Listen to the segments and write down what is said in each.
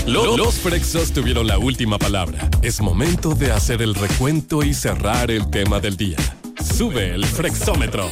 Los Frexos tuvieron la última palabra. Es momento de hacer el recuento y cerrar el tema del día. Sube el Frexómetro.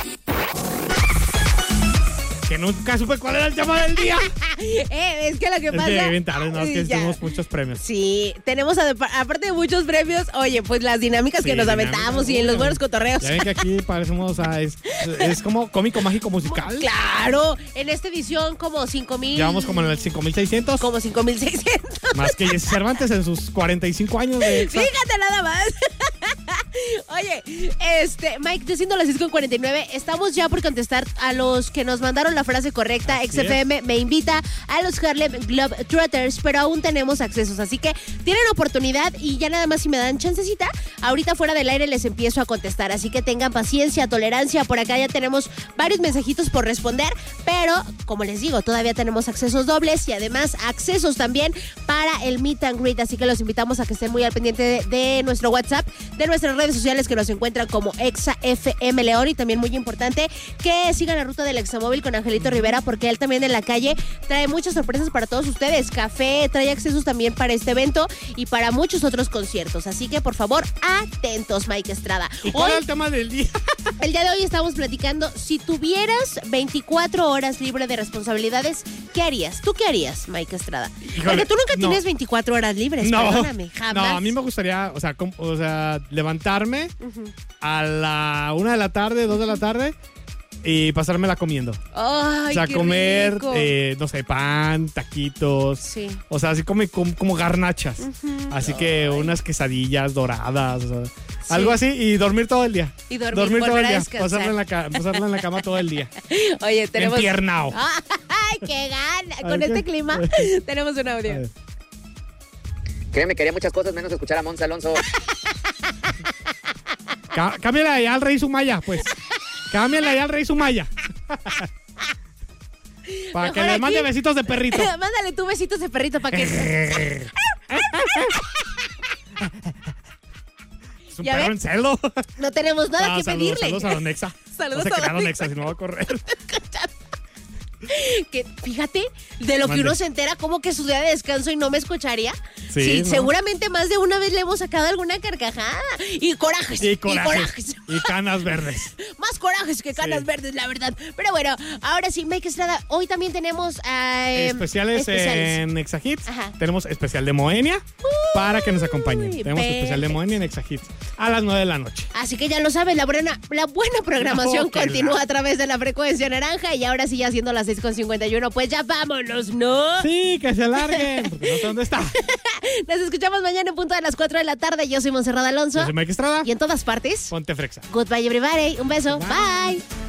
Que nunca supe cuál era el tema del día. Es que lo que pasa... Es que bien tarde, ¿no? Es que tenemos muchos premios. Sí, tenemos aparte de muchos premios, oye, pues las dinámicas que nos aventamos y en los buenos cotorreos. Ya ven que aquí parecemos, es como cómico, mágico, musical. Claro, en esta edición como 5,000... Llevamos como en el 5,600. Como 5,600. Más que Jessy Cervantes en sus 45 años de Exa. Fíjate nada más. Oye, Mike, diciendo las 6:49, estamos ya por contestar a los que nos mandaron la frase correcta. XFM me invita a los Harlem Globetrotters, pero aún tenemos accesos, así que tienen oportunidad y ya nada más si me dan chancecita, ahorita fuera del aire les empiezo a contestar, así que tengan paciencia, tolerancia, por acá ya tenemos varios mensajitos por responder, pero como les digo, todavía tenemos accesos dobles y además accesos también para el Meet and Greet, así que los invitamos a que estén muy al pendiente de nuestro WhatsApp, de nuestras redes sociales que nos encuentran como ExaFM León, y también muy importante que sigan la ruta del Examóvil con Angelito Rivera, porque él también en la calle trae muchas sorpresas para todos ustedes, café, trae accesos también para este evento y para muchos otros conciertos, así que por favor atentos, Mike Estrada. ¿Y cuál es el tema del día? El día de hoy estamos platicando, si tuvieras 24 horas libre de responsabilidades, ¿qué harías? ¿Tú qué harías, Mike Estrada? Híjole, porque tú nunca tienes 24 horas libres, perdóname, jamás. No, a mí me gustaría, o sea levantarme a la 1 de la tarde, 2 de la tarde y pasármela comiendo. Ay, o sea, qué comer, rico. No sé, pan, taquitos. Sí. O sea, así como garnachas. Así que unas quesadillas doradas, o sea, Sí. algo así, y dormir todo el día. Y dormir todo el a día. descansar. Pasarla en la cama todo el día. Oye, tenemos... Empiernao. ¡Ay, qué gana! Con este clima tenemos un audio. Créeme que haría muchas cosas menos escuchar a Monza Alonso. Cámbiala allá al Rey Sumaya, pues. Cámbiala allá al Rey Sumaya. Para que le mande besitos de perrito. Mándale tú besitos de perrito para que... Es un ¿Ya perro ven? en celo. No tenemos nada que pedirle. Saludos a Don Nexa. Saludos no se a Don crearon Nexa. Nexa, si no va a correr. Que fíjate de lo que uno se entera, como que su día de descanso y no me escucharía. Sí, ¿no? Seguramente más de una vez le hemos sacado alguna carcajada. Y corajes. Y canas verdes. Más corajes que canas verdes, la verdad. Pero bueno, ahora sí, Mike Estrada, hoy también tenemos especiales en Exa Hits. Ajá. Tenemos especial de Moenia para que nos acompañen. Tenemos especial de Moenia en Exa Hits a las 9 de la noche. Así que ya lo saben, la buena programación continúa a través de la frecuencia naranja. Y ahora sí, ya siendo las 6:51, pues ya vámonos, ¿no? Sí, que se alarguen, porque no sé dónde está. Nos escuchamos mañana en punto de las 4 de la tarde. Yo soy Montserrat Alonso. Yo soy Mike Estrada. Y en todas partes, Ponte Frexa. goodbye everybody. Un beso. Bye. Bye.